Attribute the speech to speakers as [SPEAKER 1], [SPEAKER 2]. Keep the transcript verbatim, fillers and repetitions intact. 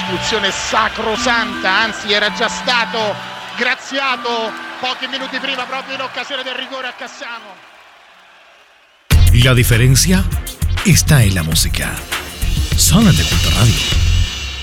[SPEAKER 1] retribuzione sacrosanta, anzi era già stato graziato pochi minuti prima proprio in occasione del rigore a Cassano.
[SPEAKER 2] La diferencia está en la música. Zona de Culto Radio.